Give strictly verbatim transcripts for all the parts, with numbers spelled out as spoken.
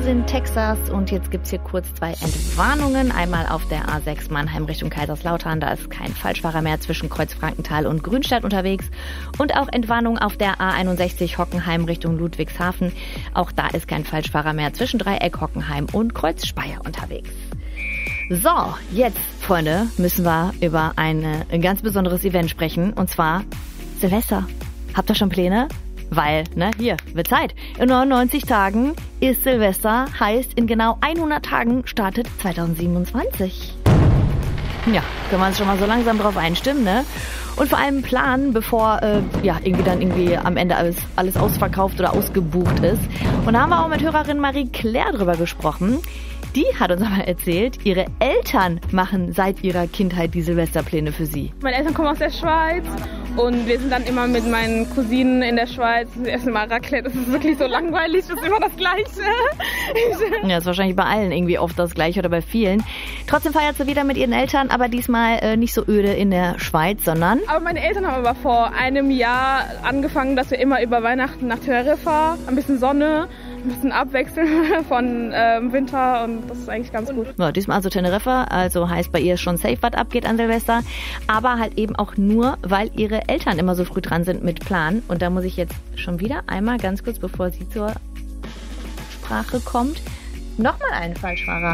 sind Texas und jetzt gibt's hier kurz zwei Entwarnungen. Einmal auf der A sechs Mannheim Richtung Kaiserslautern, da ist kein Falschfahrer mehr zwischen Kreuzfrankenthal und Grünstadt unterwegs. Und auch Entwarnung auf der A einundsechzig Hockenheim Richtung Ludwigshafen. Auch da ist kein Falschfahrer mehr zwischen Dreieck, Hockenheim und Kreuz Speyer unterwegs. So, jetzt, Freunde, müssen wir über ein, ein ganz besonderes Event sprechen, und zwar Silvester. Habt ihr schon Pläne? Weil, ne, hier, wird Zeit. In neunundneunzig Tagen ist Silvester, heißt in genau hundert Tagen startet zweitausendsiebenundzwanzig. Ja, können wir uns schon mal so langsam drauf einstimmen, ne? Und vor allem planen, bevor äh, ja irgendwie dann irgendwie am Ende alles, alles ausverkauft oder ausgebucht ist. Und da haben wir auch mit Hörerin Marie-Claire drüber gesprochen. Die hat uns aber erzählt, ihre Eltern machen seit ihrer Kindheit die Silvesterpläne für sie. Meine Eltern kommen aus der Schweiz und wir sind dann immer mit meinen Cousinen in der Schweiz. Wir essen immer Raclette, das ist wirklich so langweilig, das ist immer das Gleiche. Ja, ist wahrscheinlich bei allen irgendwie oft das Gleiche oder bei vielen. Trotzdem feiert sie wieder mit ihren Eltern, aber diesmal äh, nicht so öde in der Schweiz, sondern... Aber meine Eltern haben aber vor einem Jahr angefangen, dass wir immer über Weihnachten nach Teneriffa, ein bisschen Sonne, ein bisschen abwechseln von ähm, Winter, und das ist eigentlich ganz gut. Ja, diesmal also Teneriffa, also heißt bei ihr schon safe, was abgeht an Silvester, aber halt eben auch nur, weil ihre Eltern immer so früh dran sind mit Plan. Und da muss ich jetzt schon wieder einmal ganz kurz, bevor sie zur Sprache kommt, nochmal einen Falschfahrer.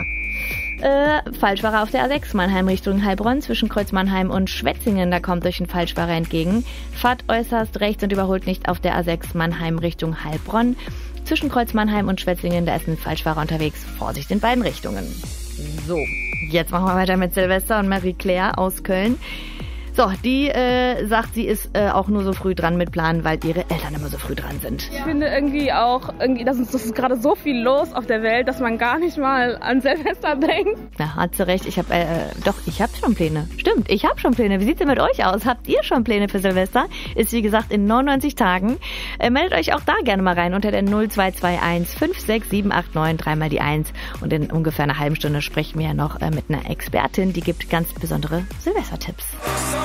Äh, Falschfahrer auf der A sechs Mannheim Richtung Heilbronn zwischen Kreuz Mannheim und Schwetzingen, da kommt euch ein Falschfahrer entgegen. Fahrt äußerst rechts und überholt nicht auf der A sechs Mannheim Richtung Heilbronn. Zwischen Kreuz Mannheim und Schwetzingen, da ist ein Falschfahrer unterwegs. Vorsicht in beiden Richtungen. So, jetzt machen wir weiter mit Silvester und Marie-Claire aus Köln. So, die äh, sagt, sie ist äh, auch nur so früh dran mit Planen, weil ihre Eltern immer so früh dran sind. Ich finde irgendwie auch, irgendwie, das ist, das ist gerade so viel los auf der Welt, dass man gar nicht mal an Silvester denkt. Na, hat sie recht. Ich habe, äh, doch, ich habe schon Pläne. Stimmt, ich habe schon Pläne. Wie sieht's denn mit euch aus? Habt ihr schon Pläne für Silvester? Ist wie gesagt in neunundneunzig Tagen. Äh, meldet euch auch da gerne mal rein unter der null zwei zwei eins fünf sechs sieben acht neun, dreimal die eins. Und in ungefähr einer halben Stunde sprechen wir ja noch äh, mit einer Expertin, die gibt ganz besondere Silvestertipps.